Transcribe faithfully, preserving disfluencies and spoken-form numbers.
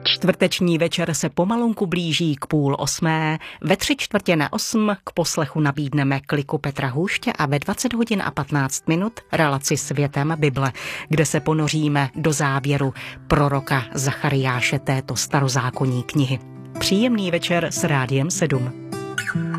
Čtvrteční večer se pomalunku blíží k půl osmé. Ve tři čtvrtě na osm k poslechu nabídneme kliku Petra Hůště a ve dvacet hodin a patnáct minut relaci Světem Bible, kde se ponoříme do závěru proroka Zachariáše této starozákonní knihy. Příjemný večer s Rádiem sedm.